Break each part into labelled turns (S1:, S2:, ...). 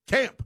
S1: camp.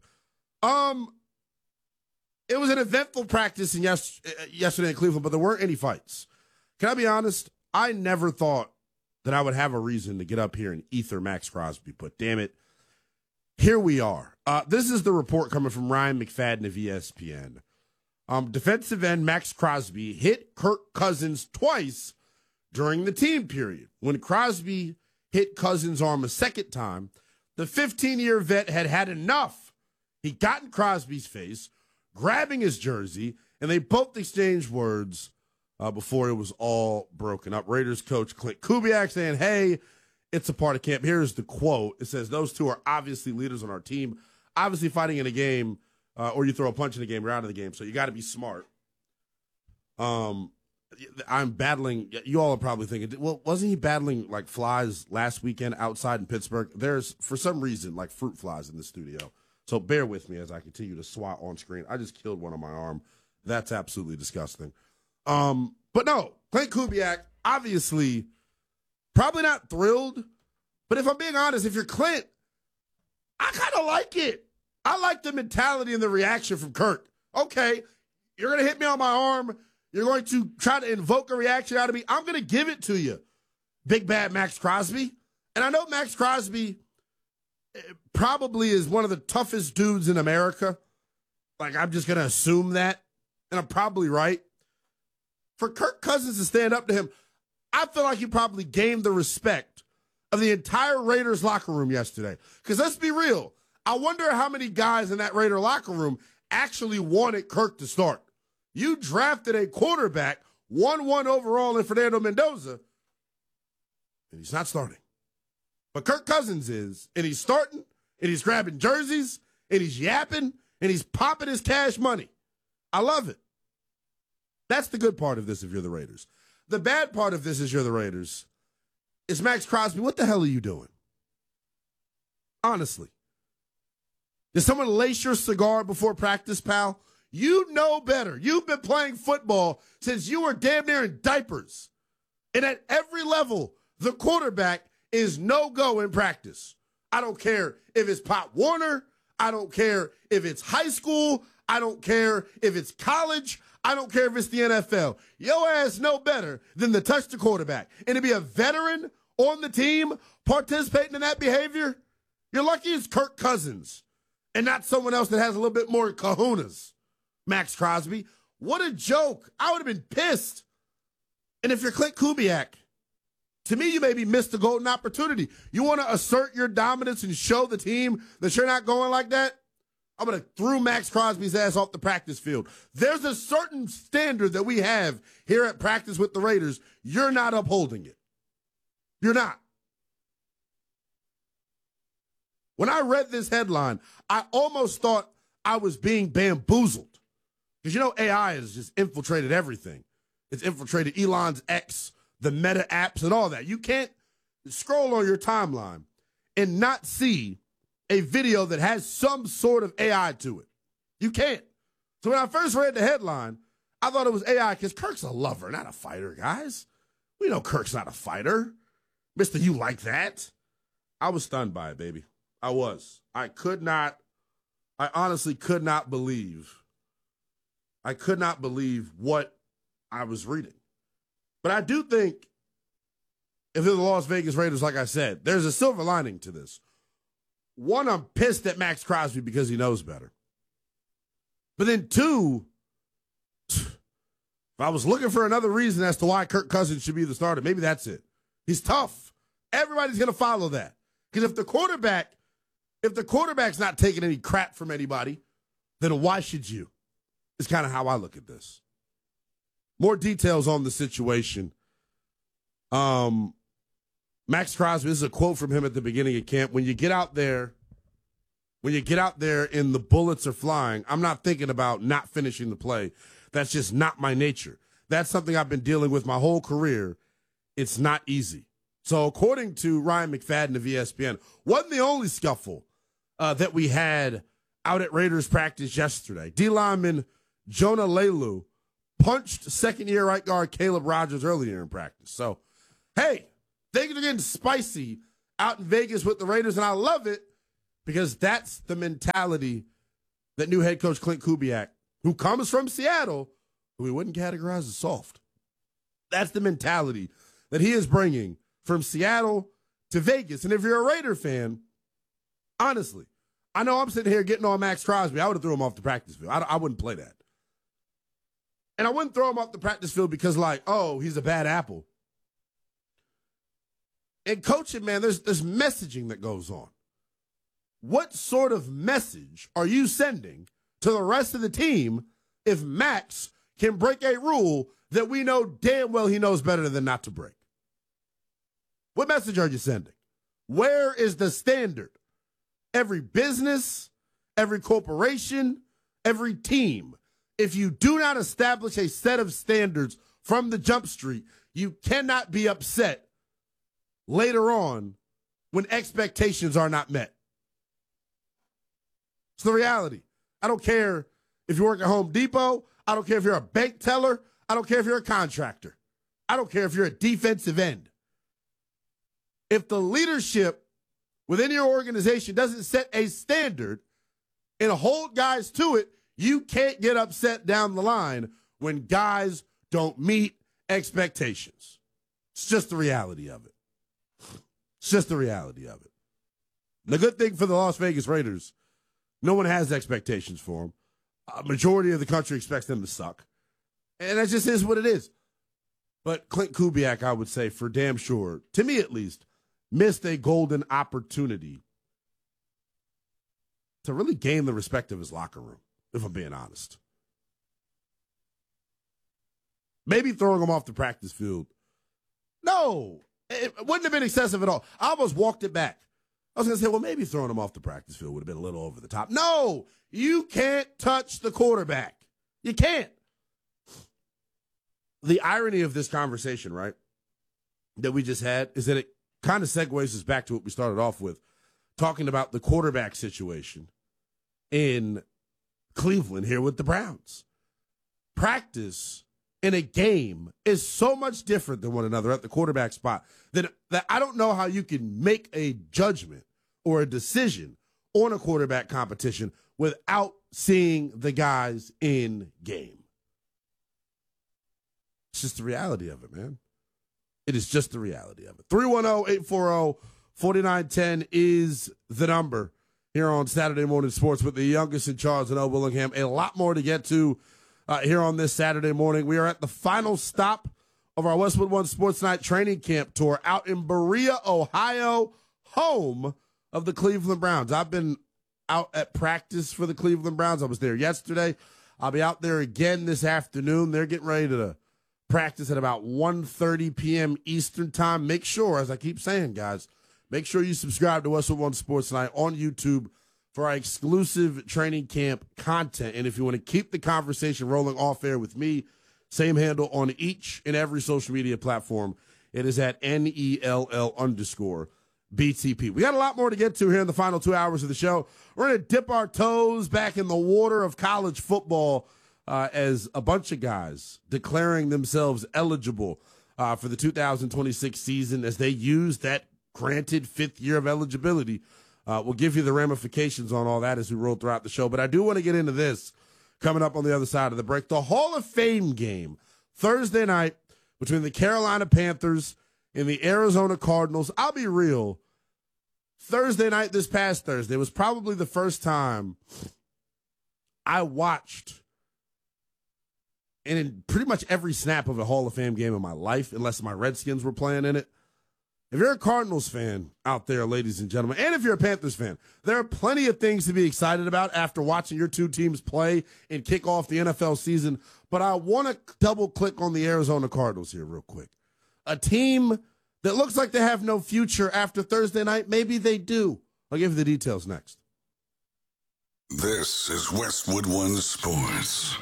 S1: It was an eventful practice yesterday in Cleveland, but there weren't any fights. Can I be honest? I never thought that I would have a reason to get up here and ether Max Crosby, but damn it, here we are. This is the report coming from Ryan McFadden of ESPN. Defensive end Max Crosby hit Kirk Cousins twice during the team period. When Crosby hit Cousins' arm a second time, the 15-year vet had enough. He got in Crosby's face, grabbing his jersey, and they both exchanged words before it was all broken up. Raiders coach Klint Kubiak saying, hey, it's a part of camp. Here's the quote. It says, those two are obviously leaders on our team. Obviously fighting in a game, or you throw a punch in a game, you're out of the game, so you got to be smart. I'm battling, you all are probably thinking, well, wasn't he battling like flies last weekend outside in Pittsburgh? There's, for some reason, like fruit flies in the studio. So bear with me as I continue to swat on screen. I just killed one on my arm. That's absolutely disgusting. But no, Klint Kubiak, obviously, probably not thrilled. But if I'm being honest, if you're Klint, I kind of like it. I like the mentality and the reaction from Kirk. Okay, you're going to hit me on my arm. You're going to try to invoke a reaction out of me. I'm going to give it to you, big bad Max Crosby. And I know Max Crosby probably is one of the toughest dudes in America. Like, I'm just going to assume that, and I'm probably right. For Kirk Cousins to stand up to him, I feel like he probably gained the respect of the entire Raiders locker room yesterday. Because let's be real, I wonder how many guys in that Raider locker room actually wanted Kirk to start. You drafted a quarterback, 1-1 overall in Fernando Mendoza, and he's not starting. But Kirk Cousins is, and he's starting, and he's grabbing jerseys, and he's yapping, and he's popping his cash money. I love it. That's the good part of this if you're the Raiders. The bad part of this is you're the Raiders. It's Max Crosby. What the hell are you doing? Honestly. Did someone lace your cigar before practice, pal? You know better. You've been playing football since you were damn near in diapers. And at every level, the quarterback is no-go in practice. I don't care if it's Pop Warner. I don't care if it's high school. I don't care if it's college. I don't care if it's the NFL. Your ass know better than to touch the quarterback. And to be a veteran on the team participating in that behavior, you're lucky it's Kirk Cousins and not someone else that has a little bit more kahunas. Max Crosby, what a joke. I would have been pissed. And if you're Klint Kubiak, to me, you maybe missed a golden opportunity. You want to assert your dominance and show the team that you're not going like that? I'm going to throw Max Crosby's ass off the practice field. There's a certain standard that we have here at practice with the Raiders. You're not upholding it. You're not. When I read this headline, I almost thought I was being bamboozled. Because, you know, AI has just infiltrated everything. It's infiltrated Elon's X, the Meta apps, and all that. You can't scroll on your timeline and not see a video that has some sort of AI to it. You can't. So when I first read the headline, I thought it was AI because Kirk's a lover, not a fighter, guys. We know Kirk's not a fighter. Mister, you like that? I was stunned by it, baby. I was. I honestly could not believe what I was reading. But I do think if they're the Las Vegas Raiders, like I said, there's a silver lining to this. One, I'm pissed at Max Crosby because he knows better. But then two, if I was looking for another reason as to why Kirk Cousins should be the starter, maybe that's it. He's tough. Everybody's going to follow that. Because if the quarterback's not taking any crap from anybody, then why should you? It's kind of how I look at this. More details on the situation. Max Crosby, this is a quote from him at the beginning of camp. When you get out there and the bullets are flying, I'm not thinking about not finishing the play. That's just not my nature. That's something I've been dealing with my whole career. It's not easy. So according to Ryan McFadden of ESPN, wasn't the only scuffle that we had out at Raiders practice yesterday. D lineman Jonah Lelu punched second-year right guard Caleb Rogers earlier in practice. So, hey, things are getting spicy out in Vegas with the Raiders, and I love it Because that's the mentality that new head coach Clint Kubiak, who comes from Seattle, who we wouldn't categorize as soft. That's the mentality that he is bringing from Seattle to Vegas. And if you're a Raider fan, honestly, I know I'm sitting here getting on Max Crosby. I would have threw him off the practice field. I wouldn't play that. And I wouldn't throw him off the practice field because, like, oh, he's a bad apple. In coaching, man, there's messaging that goes on. What sort of message are you sending to the rest of the team if Max can break a rule that we know damn well he knows better than not to break? What message are you sending? Where is the standard? Every business, every corporation, every team, if you do not establish a set of standards from the jump street, you cannot be upset later on when expectations are not met. It's the reality. I don't care if you work at Home Depot. I don't care if you're a bank teller. I don't care if you're a contractor. I don't care if you're a defensive end. If the leadership within your organization doesn't set a standard and hold guys to it, you can't get upset down the line when guys don't meet expectations. It's just the reality of it. It's just the reality of it. The good thing for the Las Vegas Raiders, no one has expectations for them. A majority of the country expects them to suck. And that just is what it is. But Clint Kubiak, I would say, for damn sure, to me at least, missed a golden opportunity to really gain the respect of his locker room, if I'm being honest. Maybe throwing him off the practice field. No, it wouldn't have been excessive at all. I almost walked it back. I was going to say, well, maybe throwing him off the practice field would have been a little over the top. No, you can't touch the quarterback. You can't. The irony of this conversation, right, that we just had is that it kind of segues us back to what we started off with, talking about the quarterback situation in Cleveland here with the Browns. Practice in a game is so much different than one another at the quarterback spot that I don't know how you can make a judgment or a decision on a quarterback competition without seeing the guys in game. It's just the reality of it, man. It is just the reality of it. 310-840-4910 is the number here on Saturday Morning Sports with the youngest in Charles and L. Willingham. A lot more to get to here on this Saturday morning. We are at the final stop of our Westwood One Sports Night training camp tour out in Berea, Ohio, home of the Cleveland Browns. I've been out at practice for the Cleveland Browns. I was there yesterday. I'll be out there again this afternoon. They're getting ready to practice at about 1:30 p.m. Eastern time. Make sure, as I keep saying, guys, make sure you subscribe to Westwood One Sports Night on YouTube for our exclusive training camp content. And if you want to keep the conversation rolling off air with me, same handle on each and every social media platform. It is at NELL_BTP. We got a lot more to get to here in the final 2 hours of the show. We're going to dip our toes back in the water of college football as a bunch of guys declaring themselves eligible for the 2026 season as they use that granted fifth year of eligibility. We'll give you the ramifications on all that as we roll throughout the show. But I do want to get into this coming up on the other side of the break. The Hall of Fame game Thursday night between the Carolina Panthers and the Arizona Cardinals. I'll be real. Thursday night, this past Thursday, was probably the first time I watched and in pretty much every snap of a Hall of Fame game in my life, unless my Redskins were playing in it. If you're a Cardinals fan out there, ladies and gentlemen, and if you're a Panthers fan, there are plenty of things to be excited about after watching your two teams play and kick off the NFL season. But I want to double click on the Arizona Cardinals here real quick. A team that looks like they have no future after Thursday night. Maybe they do. I'll give you the details next.
S2: This is Westwood One Sports.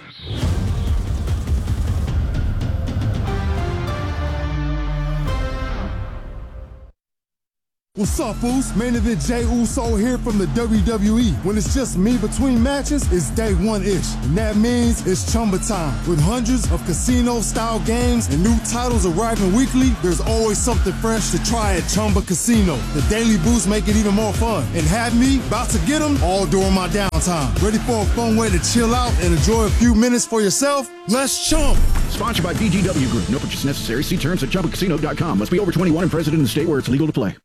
S3: What's up, fools? Main event Jey Uso here from the WWE. When it's just me between matches, it's day one-ish. And that means it's Chumba time. With hundreds of casino-style games and new titles arriving weekly, there's always something fresh to try at Chumba Casino. The daily boosts make it even more fun. And have me about to get them all during my downtime. Ready for a fun way to chill out and enjoy a few minutes for yourself? Let's chump.
S4: Sponsored by BGW Group. No purchase necessary. See terms at ChumbaCasino.com. Must be over 21 and present in the state where it's legal to play.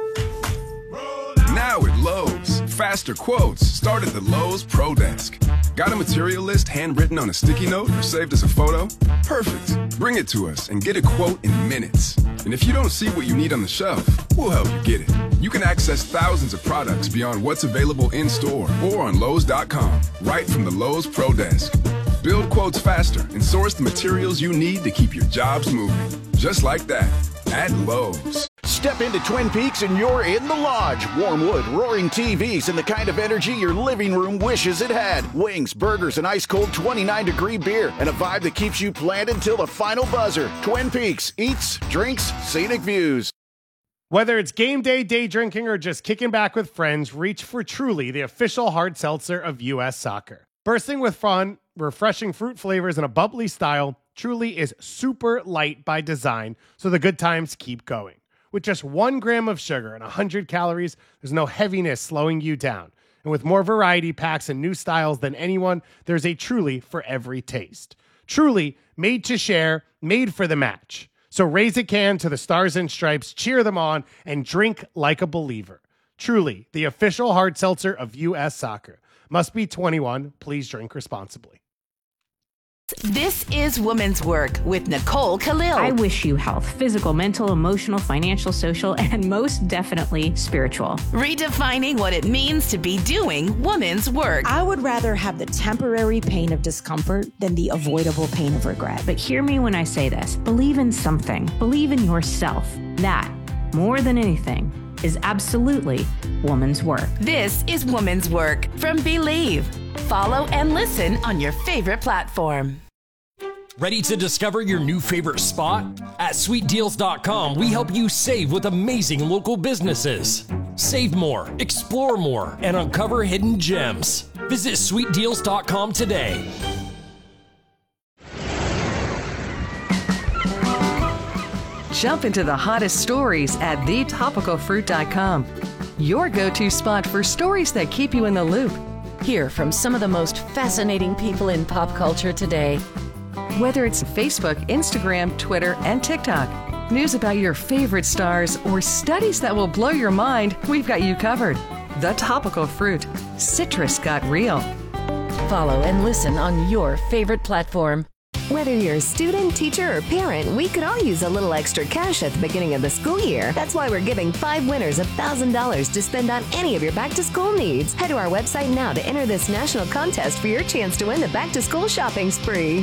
S5: Now at Lowe's, faster quotes start at the Lowe's Pro Desk. Got a material list handwritten on a sticky note or saved as a photo? Perfect. Bring it to us and get a quote in minutes. And if you don't see what you need on the shelf, we'll help you get it. You can access thousands of products beyond what's available in store or on Lowe's.com, right from the Lowe's Pro Desk. Build quotes faster and source the materials you need to keep your jobs moving. Just like that, at Lowe's.
S4: Step into Twin Peaks and you're in the lodge. Warm wood, roaring TVs, and the kind of energy your living room wishes it had. Wings, burgers, and ice-cold 29-degree beer, and a vibe that keeps you planned until the final buzzer. Twin Peaks. Eats, drinks, scenic views.
S6: Whether it's game day, day drinking, or just kicking back with friends, reach for Truly, the official hard seltzer of U.S. Soccer. Bursting with fun, refreshing fruit flavors, and a bubbly style, Truly is super light by design, so the good times keep going. With just 1 gram of sugar and 100 calories, there's no heaviness slowing you down. And with more variety packs and new styles than anyone, there's a Truly for every taste. Truly, made to share, made for the match. So raise a can to the Stars and Stripes, cheer them on, and drink like a believer. Truly, the official hard seltzer of U.S. Soccer. Must be 21. Please drink responsibly.
S7: This is Women's Work with Nicole Khalil.
S8: I wish you health, physical, mental, emotional, financial, social, and most definitely spiritual.
S7: Redefining what it means to be doing women's work.
S9: I would rather have the temporary pain of discomfort than the avoidable pain of regret.
S8: But hear me when I say this. Believe in something. Believe in yourself. That, more than anything, is absolutely woman's work.
S7: This is Woman's Work from Believe. Follow and listen on your favorite platform.
S10: Ready to discover your new favorite spot? At sweetdeals.com, we help you save with amazing local businesses. Save more, explore more, and uncover hidden gems. Visit sweetdeals.com today.
S11: Jump into the hottest stories at thetopicalfruit.com. Your go-to spot for stories that keep you in the loop.
S7: Hear from some of the most fascinating people in pop culture today.
S11: Whether it's Facebook, Instagram, Twitter, and TikTok, news about your favorite stars, or studies that will blow your mind, we've got you covered. The Topical Fruit. Citrus got real.
S7: Follow and listen on your favorite platform.
S12: Whether you're a student, teacher, or parent, we could all use a little extra cash at the beginning of the school year. That's why we're giving 5 winners $1,000 to spend on any of your back-to-school needs. Head to our website now to enter this national contest for your chance to win the back-to-school shopping spree.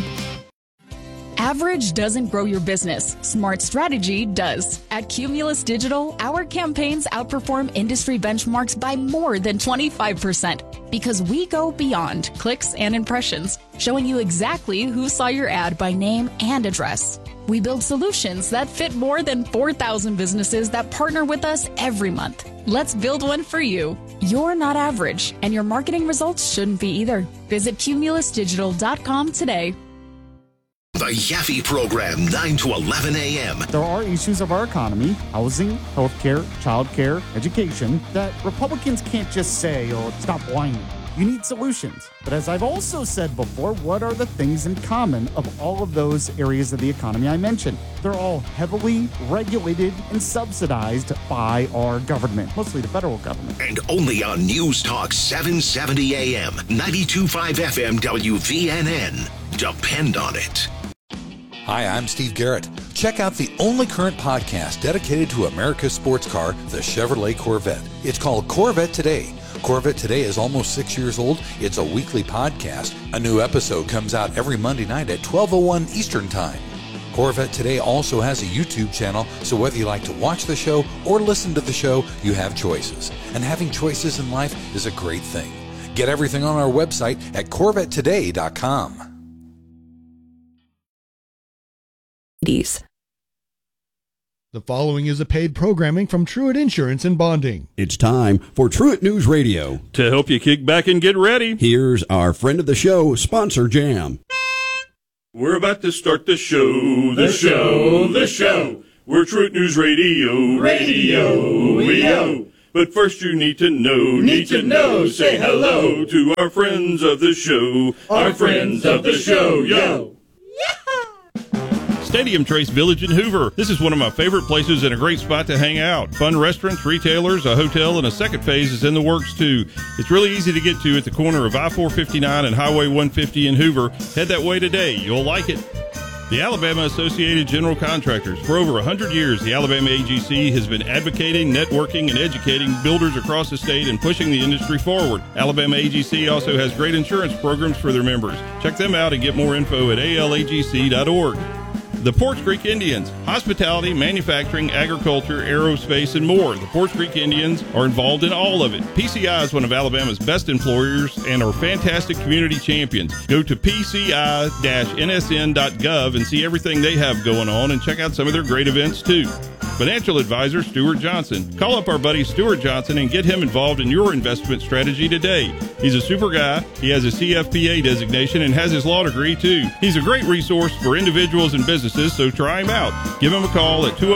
S13: Average doesn't grow your business. Smart strategy does. At Cumulus Digital, our campaigns outperform industry benchmarks by more than 25% because we go beyond clicks and impressions, showing you exactly who saw your ad by name and address. We build solutions that fit more than 4,000 businesses that partner with us every month. Let's build one for you. You're not average, and your marketing results shouldn't be either. Visit cumulusdigital.com today.
S14: The Yaffe Program, 9 to 11 a.m.
S15: There are issues of our economy, housing, healthcare, childcare, education, that Republicans can't just say, oh, stop whining. You need solutions. But as I've also said before, what are the things in common of all of those areas of the economy I mentioned? They're all heavily regulated and subsidized by our government, mostly the federal government.
S14: And only on News Talk 770 AM, 92.5 FM WVNN. Depend on it.
S16: Hi, I'm Steve Garrett. Check out the only current podcast dedicated to America's sports car, the Chevrolet Corvette. It's called Corvette Today. Corvette Today is almost 6 years old. It's a weekly podcast. A new episode comes out every Monday night at 12:01 Eastern Time. Corvette Today also has a YouTube channel, so whether you like to watch the show or listen to the show, you have choices. And having choices in life is a great thing. Get everything on our website at CorvetteToday.com.
S17: The following is a paid programming from Truett Insurance and Bonding.
S18: It's time for Truett News Radio.
S19: To help you kick back and get ready,
S18: here's our friend of the show, Sponsor Jam.
S19: We're about to start the show. We're Truett News Radio. But first you need to know. Say hello to our friends of the show. Yo. Stadium Trace Village in Hoover. This is one of my favorite places and a great spot to hang out. Fun restaurants, retailers, a hotel, and a second phase is in the works too. It's really easy to get to at the corner of I-459 and Highway 150 in Hoover. Head that way today. You'll like it. The Alabama Associated General Contractors. For over 100 years, the Alabama AGC has been advocating, networking, and educating builders across the state and pushing the industry forward. Alabama AGC also has great insurance programs for their members. Check them out and get more info at alagc.org. The Porch Creek Indians, hospitality, manufacturing, agriculture, aerospace, and more. The Porch Creek Indians are involved in all of it. PCI is one of Alabama's best employers and are fantastic community champions. Go to pci-nsn.gov and see everything they have going on and check out some of their great events too. Financial advisor Stuart Johnson. Call up our buddy Stuart Johnson and get him involved in your investment strategy today. He's a super guy. He has a CFPA designation and has his law degree too. He's a great resource for individuals and businesses, so try him out. Give him a call at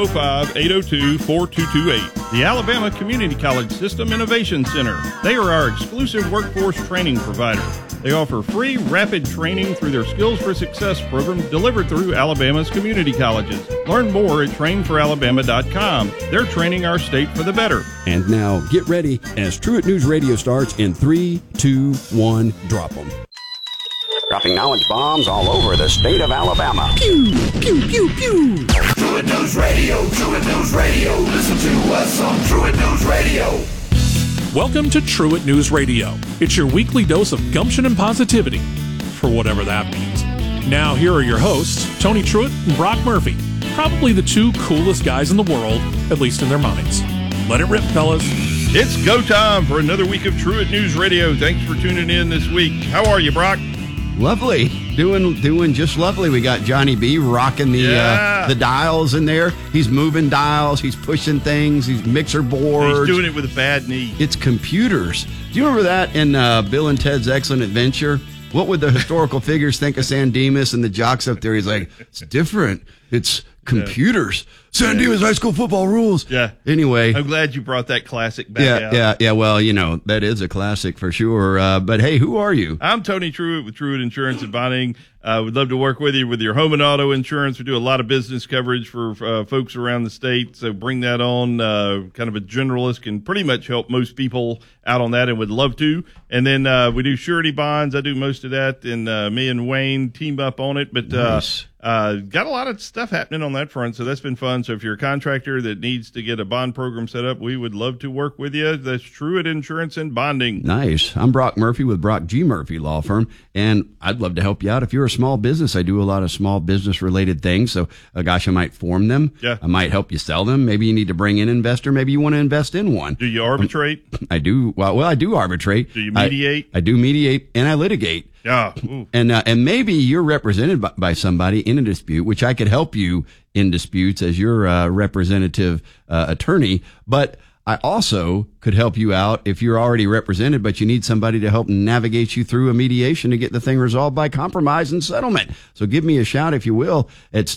S19: 205-802-4228. The Alabama Community College System Innovation Center. They are our exclusive workforce training provider. They offer free, rapid training through their Skills for Success program delivered through Alabama's community colleges. Learn more at trainforalabama.com. They're training our state for the better.
S18: And now, get ready as Truett News Radio starts in 3, 2, 1, drop them.
S20: Dropping knowledge bombs all over the state of Alabama.
S18: Pew, pew, pew, pew.
S21: Truett News Radio. Listen to us on Truett News Radio.
S22: Welcome to Truett News Radio. It's your weekly dose of gumption and positivity, for whatever that means. Now, here are your hosts, Tony Truett and Brock Murphy, probably the two coolest guys in the world, at least in their minds. Let it rip, fellas.
S19: It's go time for another week of Truett News Radio. Thanks for tuning in this week. How are you, Brock?
S23: Lovely. Doing just lovely. We got Johnny B rocking the dials in there. He's moving dials. He's pushing things. He's mixer boards.
S19: He's doing it with a bad knee.
S23: It's computers. Do you remember that in Bill and Ted's Excellent Adventure? What would the historical figures think of San Dimas and the jocks up there? He's like, it's different. It's computers. San Dimas high school football rules.
S19: Yeah.
S23: Anyway.
S19: I'm glad you brought that classic back out.
S23: Yeah. Well, that is a classic for sure. But hey, who are you?
S19: I'm Tony Truett with Truett Insurance and Bonding. We'd love to work with you with your home and auto insurance. We do a lot of business coverage for folks around the state. So bring that on. Kind of a generalist, can pretty much help most people out on that and would love to. And then we do surety bonds. I do most of that. And me and Wayne team up on it. But
S23: nice.
S19: Got a lot of stuff happening on that front. So that's been fun. So if you're a contractor that needs to get a bond program set up, we would love to work with you. That's Truett Insurance and Bonding.
S23: Nice. I'm Brock Murphy with Brock G. Murphy Law Firm, and I'd love to help you out. If you're a small business, I do a lot of small business related things. So, I might form them.
S19: Yeah.
S23: I might help you sell them. Maybe you need to bring in an investor. Maybe you want to invest in one.
S19: Do you arbitrate?
S23: I do. Well, I do arbitrate.
S19: Do you mediate?
S23: I do mediate, and I litigate.
S19: Yeah.
S23: And maybe you're represented by somebody in a dispute, which I could help you in disputes as your representative attorney. But I also could help you out if you're already represented, but you need somebody to help navigate you through a mediation to get the thing resolved by compromise and settlement. So give me a shout, if you will. It's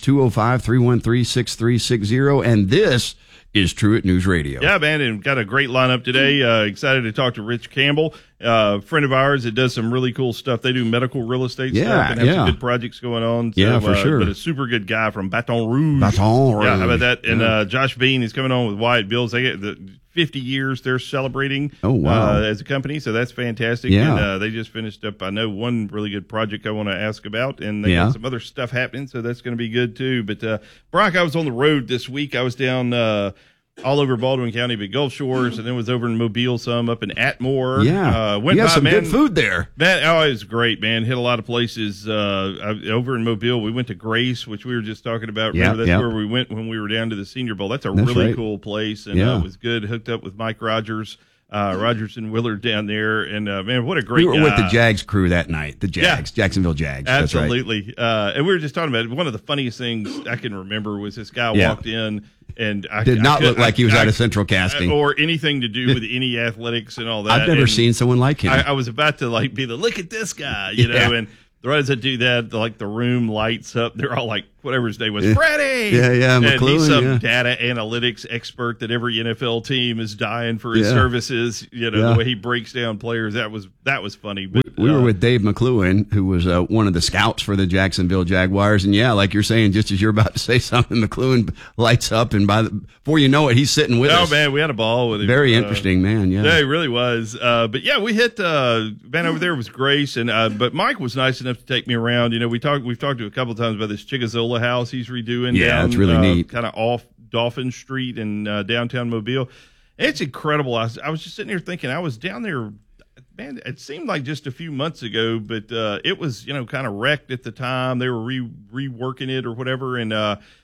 S23: 205-313-6360. And this is Truett News Radio.
S19: Yeah, man, and got a great lineup today. Excited to talk to Rich Campbell, friend of ours that does some really cool stuff. They do medical real estate stuff and have some good projects going on. So,
S23: for sure.
S19: But a super good guy from Baton Rouge.
S23: Yeah,
S19: how about that? And Josh Bean is coming on with Wyatt Bills. They get the 50 years they're celebrating as a company, so that's fantastic.
S23: Yeah.
S19: And they just finished up, I know, one really good project I want to ask about, and they got some other stuff happening, so that's going to be good too. But Brock, I was on the road this week. I was down all over Baldwin County, but Gulf Shores, and then was over in Mobile, some up in Atmore.
S23: Yeah,
S19: went
S23: you have
S19: by,
S23: some
S19: man,
S23: good food there.
S19: Man, it was great, man. Hit a lot of places. Over in Mobile, we went to Grace, which we were just talking about. Remember, that's where we went when we were down to the Senior Bowl. That's really cool place, and it was good. Hooked up with Mike Rogers. Rogers and Willard down there, and man, what a great
S23: We were
S19: guy.
S23: with the Jags crew that night. The Jags, Jacksonville Jags. That's right.
S19: Absolutely. And we were just talking about it. One of the funniest things I can remember was this guy walked in, and I
S23: did not look like he was out of Central Casting
S19: or anything to do with any athletics and all that.
S23: I've never seen someone like him.
S19: I was about to be look at this guy, you know, and right as I do that, the room lights up. They're all like, whatever his name was, Freddie.
S23: Yeah,
S19: and
S23: McLuhan,
S19: he's some data analytics expert that every NFL team is dying for his services. You know, the way he breaks down players. That was funny. But,
S23: we were with Dave McLuhan, who was one of the scouts for the Jacksonville Jaguars, and like you're saying, just as you're about to say something, McLuhan lights up, and before you know it, he's sitting with us.
S19: Oh man, we had a ball with him.
S23: Very interesting, man.
S19: Yeah, he really was. But yeah, we hit man over there was Grace, and but Mike was nice enough to take me around. You know, we've talked to a couple of times about this Chigazola house he's redoing.
S23: Yeah,
S19: down,
S23: it's really neat.
S19: Kind of off Dolphin Street in downtown Mobile. It's incredible. I was just sitting here thinking, I was down there. Man, it seemed like just a few months ago, but it was kind of wrecked at the time. They were reworking it or whatever, and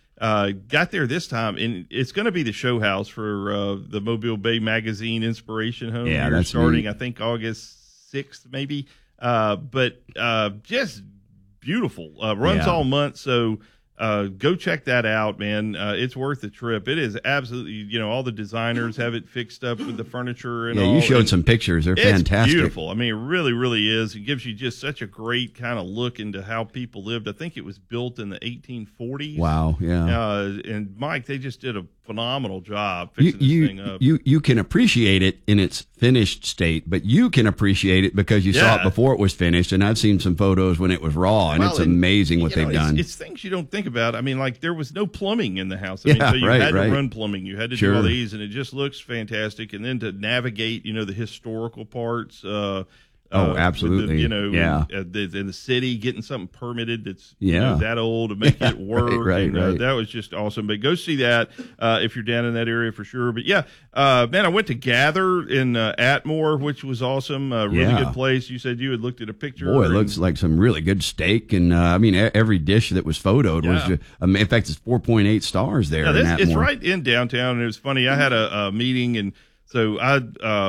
S19: got there this time, and it's going to be the show house for the Mobile Bay Magazine Inspiration Home.
S23: Yeah, that's
S19: starting,
S23: neat.
S19: I think, August 6th, maybe. But just beautiful. Runs all month, so go check that out, man. It's worth the trip. It is absolutely, all the designers have it fixed up with the furniture and all.
S23: Yeah, you showed some pictures. They're fantastic.
S19: It's beautiful. I mean, it really, really is. It gives you just such a great kind of look into how people lived. I think it was built in the 1840s.
S23: Wow, yeah.
S19: And Mike, they just did a phenomenal job fixing this thing up.
S23: You can appreciate it in its finished state, but you can appreciate it because you saw it before it was finished, and I've seen some photos when it was raw, and it's amazing what they've done.
S19: It's things you don't think about. I mean, like there was no plumbing in the house. I mean, so you had to run plumbing. You had to do all these, and it just looks fantastic. And then to navigate, the historical parts.
S23: Absolutely.
S19: In the city, getting something permitted that's that old to make it work.
S23: Right.
S19: That was just awesome. But go see that if you're down in that area for sure. But man, I went to Gather in Atmore, which was awesome. Really good place. You said you had looked at a picture.
S23: Boy, it looks like some really good steak, and every dish that was photoed was. In fact, it's 4.8 stars there.
S19: It's right in downtown, and it was funny. I had a meeting, and so I.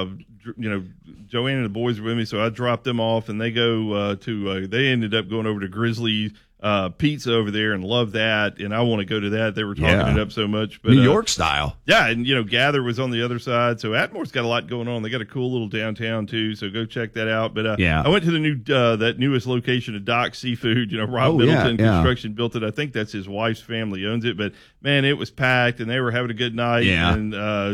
S19: Joanne and the boys were with me, so I dropped them off, and they go they ended up going over to Grizzly Pizza over there and love that, and I want to go to that. They were talking it up so much. But,
S23: New York style.
S19: Yeah, and, Gather was on the other side, so Atmore's got a lot going on. They got a cool little downtown, too, so go check that out. But I went to the new that newest location of Doc Seafood. Rob Middleton Construction built it. I think that's his wife's family owns it, but, man, it was packed, and they were having a good night, and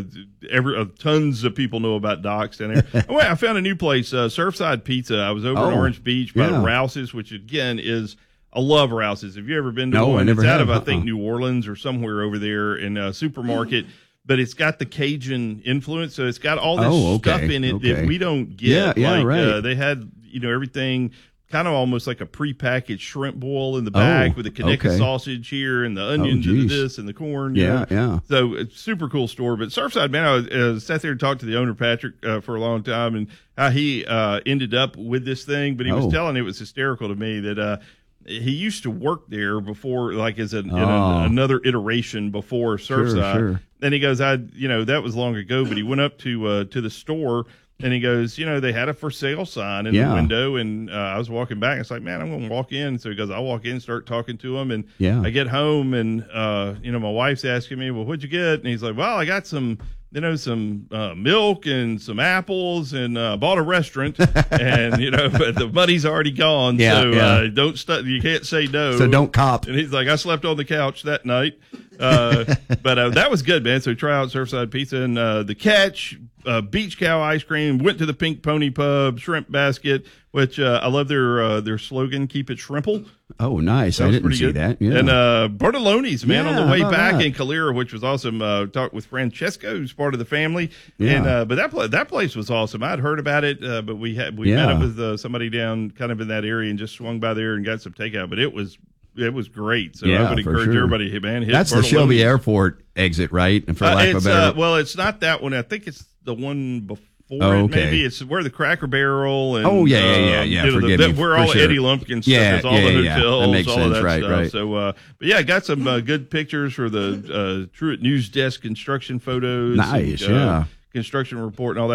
S19: tons of people know about Doc's down there. I found a new place, Surfside Pizza. I was over in Orange Beach by Rouse's, which, again, is – I love Rouse's. Have you ever been to one? It's out of, I think, New Orleans or somewhere over there in a supermarket. But it's got the Cajun influence, so it's got all this stuff in it that we don't get. They had, everything kind of almost like a prepackaged shrimp boil in the back with the Kaneka sausage here and the onions and this and the corn. So it's super cool store. But Surfside, man, I sat there and talked to the owner, Patrick, for a long time, and how he ended up with this thing. But he was telling, it was hysterical to me that he used to work there before, like as another iteration before Surfside.
S23: Sure.
S19: And he goes, that was long ago, but he went up to the store, and he goes, they had a for sale sign in the window, and I was walking back. It's like, man, I'm going to walk in. So he goes, I'll walk in, start talking to him, and I get home, and my wife's asking me, well, what'd you get? And he's like, well, I got some milk and some apples, and bought a restaurant, and but the money's already gone, so you can't say no.
S23: So don't cop.
S19: And he's like, I slept on the couch that night, but that was good, man. So try out Surfside Pizza and the Catch, Beach Cow ice cream. Went to the Pink Pony Pub, Shrimp Basket, which I love their slogan, "Keep it shrimple."
S23: Oh, nice! I didn't see that. Yeah.
S19: And Bertoloni's, man, on the way back in Calera, which was awesome. Talked with Francesco, who's part of the family.
S23: Yeah.
S19: And but that place was awesome. I'd heard about it, but we met up with somebody down kind of in that area and just swung by there and got some takeout. But it was great. So I would encourage everybody, hey, man, hit
S23: That's the Shelby Airport exit, right? And for lack of a better,
S19: well, it's not that one. I think it's the one before. Maybe it's where the Cracker Barrel and
S23: Forgive me,
S19: where all Eddie Lumpkin stuff is, all the hotels,
S23: that makes
S19: all
S23: sense.
S19: of that
S23: right,
S19: stuff.
S23: Right.
S19: So, but I got some good pictures for the Truett News Desk construction photos.
S23: Nice,
S19: and, construction report and all that.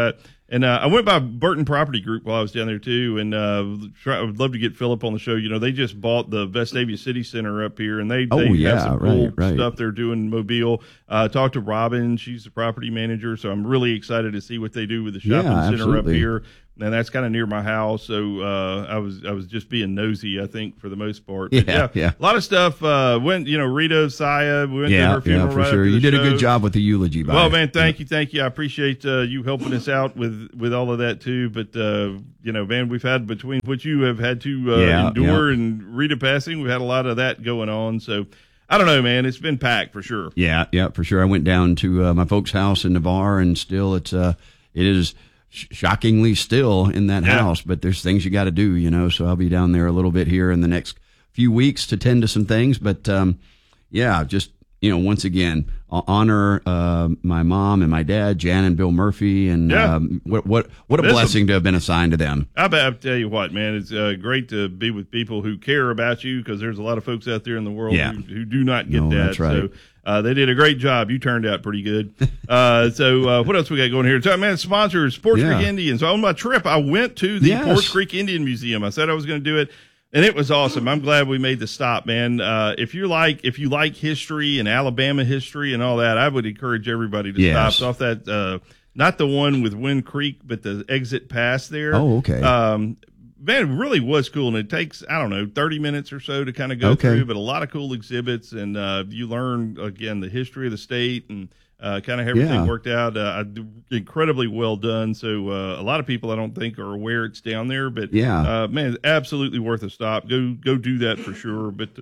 S19: And I went by Burton Property Group while I was down there too, and I would love to get Philip on the show. They just bought the Vestavia City Center up here, and they have some cool stuff they're doing in Mobile. Talked to Robin; she's the property manager, so I'm really excited to see what they do with the shopping center up here. And that's kind of near my house, so I was just being nosy, I think, for the most part. But
S23: yeah.
S19: A lot of stuff went. Rita Saya, we went to her funeral.
S23: For sure. You did a good job with the eulogy.
S19: Man, thank you. I appreciate you helping us out with all of that too. But man, we've had between what you have had to endure and Rita passing, we've had a lot of that going on. So I don't know, man. It's been packed for sure.
S23: Yeah, for sure. I went down to my folks' house in Navarre, and still it is. Shockingly still in that house, but there's things you got to do, so I'll be down there a little bit here in the next few weeks to tend to some things. But, just, once again, honor my mom and my dad, Jan and Bill Murphy, and what a blessing to have been assigned to them.
S19: I tell you what, man, it's great to be with people who care about you, because there's a lot of folks out there in the world who do not get that.
S23: That's right.
S19: So they did a great job. You turned out pretty good. So what else we got going here? So, man, sponsors, Sports Creek Indians. On my trip, I went to the Sports Creek Indian Museum. I said I was going to do it, and it was awesome. I'm glad we made the stop, man. If you like history and Alabama history and all that, I would encourage everybody to stop. It's off that not the one with Wind Creek, but the exit pass there.
S23: Oh, okay.
S19: Man, it really was cool, and it takes, 30 minutes or so to kind of go through, but a lot of cool exhibits, and you learn, again, the history of the state and kind of everything worked out. Incredibly well done, so a lot of people I don't think are aware it's down there, but man, absolutely worth a stop. Go do that for sure, but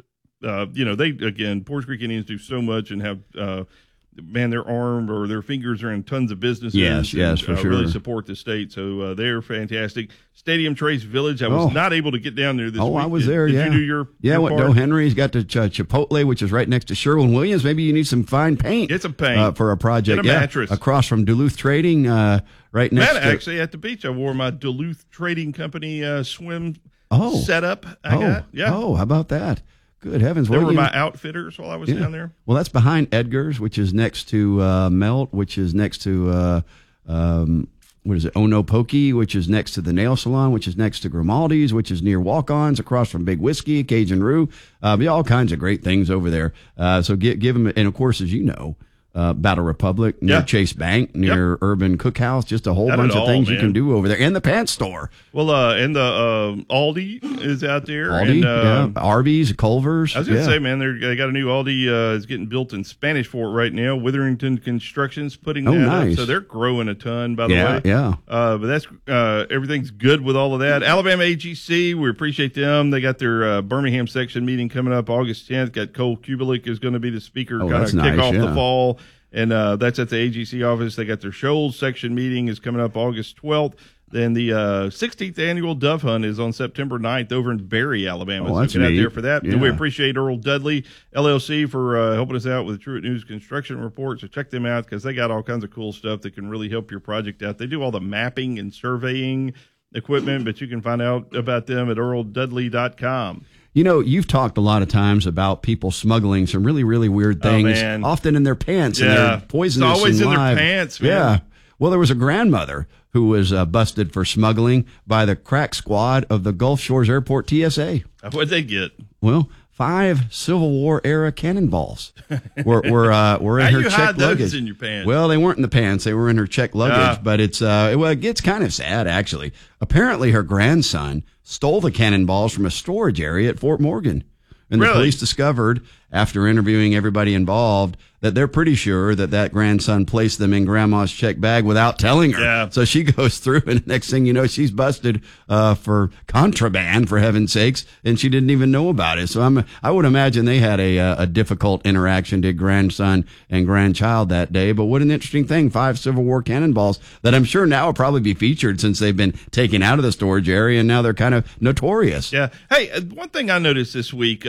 S19: Porch Creek Indians do so much and have their arm or their fingers are in tons of businesses.
S23: Yes, for sure.
S19: Really support the state, so they're fantastic. Stadium Trace Village. I was not able to get down there this week.
S23: I was there.
S19: Did you do your
S23: what
S19: part?
S23: Joe Henry's got the Chipotle, which is right next to Sherwin-Williams. Maybe you need some fine paint.
S19: Get some paint
S23: for a project.
S19: Get a mattress
S23: across from Duluth Trading. Right next.
S19: Actually, at the beach, I wore my Duluth Trading Company swim setup. I got. Yeah.
S23: Oh, how about that? Good heavens.
S19: They were my outfitters while I was down there.
S23: Well, that's behind Edgar's, which is next to Melt, which is next to, Onopoki, which is next to the Nail Salon, which is next to Grimaldi's, which is near Walk-Ons, across from Big Whiskey, Cajun Roo. All kinds of great things over there. So give them, and of course, as you know, Battle Republic, near Chase Bank, near Urban Cookhouse, just a whole bunch of things you can do over there. And the pants store.
S19: Well, and the Aldi is out there.
S23: Aldi,
S19: and,
S23: Arby's, Culver's.
S19: I was going to say, man, they got a new Aldi is getting built in Spanish Fort right now. Witherington Construction's putting that up. So they're growing a ton, by the way.
S23: Yeah.
S19: But that's everything's good with all of that. Alabama AGC, we appreciate them. They got their Birmingham section meeting coming up August 10th. Got Cole Kubelik is going to be the speaker, kind of kick off the fall. And that's at the AGC office. They got their Shoals section meeting is coming up August 12th. Then the 16th annual Dove Hunt is on September 9th over in Berry, Alabama.
S23: Oh, that's
S19: so get out
S23: neat.
S19: there for that. And we appreciate Earl Dudley, LLC, for helping us out with the Truett News Construction Report. So check them out because they got all kinds of cool stuff that can really help your project out. They do all the mapping and surveying equipment, but you can find out about them at earldudley.com.
S23: You've talked a lot of times about people smuggling some really, really weird things, often in their pants, and they're poisonous.
S19: It's always
S23: and
S19: in
S23: live.
S19: their pants, man.
S23: Yeah. Well, there was a grandmother who was busted for smuggling by the crack squad of the Gulf Shores Airport TSA.
S19: What'd they get?
S23: Well, 5 Civil War era cannonballs were in her checked luggage.
S19: In your pants?
S23: Well, they weren't in the pants; they were in her checked luggage. But it gets kind of sad, actually. Apparently, her grandson stole the cannonballs from a storage area at Fort Morgan, and the police discovered, after interviewing everybody involved, that they're pretty sure that grandson placed them in grandma's check bag without telling her.
S19: Yeah.
S23: So she goes through, and next thing you know, she's busted for contraband, for heaven's sakes, and she didn't even know about it. So I would imagine they had a difficult interaction, did grandson and grandchild that day. But what an interesting thing, 5 Civil War cannonballs that I'm sure now will probably be featured since they've been taken out of the storage area, and now they're kind of notorious.
S19: Yeah. Hey, one thing I noticed this week,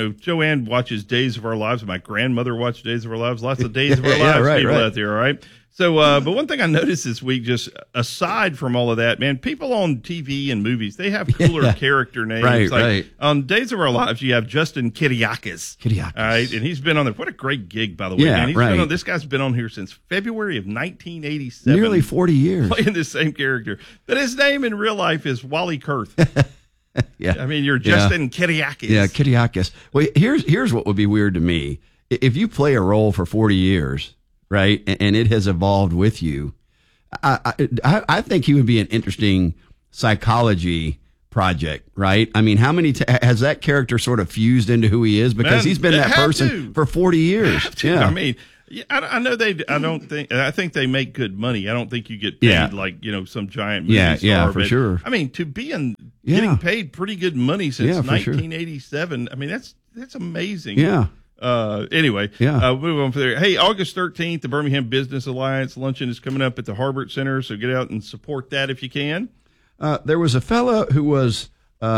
S19: Joanne watches Days of Our Lives. My grandmother watched Days of Our Lives. Lots of Days of Our Lives people out there, all right? So, but one thing I noticed this week, just aside from all of that, man, people on TV and movies, they have cooler character names.
S23: Right,
S19: like,
S23: right.
S19: On Days of Our Lives, you have Justin Kiriakis. All right, and he's been on there. What a great gig, by the way,
S23: Yeah,
S19: man.
S23: right.
S19: This guy's been on here since February of 1987.
S23: Nearly 40 years.
S19: Playing the same character. But his name in real life is Wally Kurth.
S23: Yeah.
S19: I mean, you're Justin Kiriakis.
S23: Yeah, Kiriakis. Well, here's what would be weird to me. If you play a role for 40 years, right, and it has evolved with you, I think he would be an interesting psychology project, right? I mean, how many has that character sort of fused into who he is? Because he's been that person for 40 years. Yeah,
S19: I mean, I know I think they make good money. I don't think you get paid like some giant movie star.
S23: Yeah, for sure.
S19: I mean, to be getting paid pretty good money since 1987. Sure. I mean, that's amazing.
S23: Yeah.
S19: Anyway, move on from there. Hey, August 13th, the Birmingham Business Alliance luncheon is coming up at the Harbert Center, so get out and support that if you can.
S23: There was a fella who was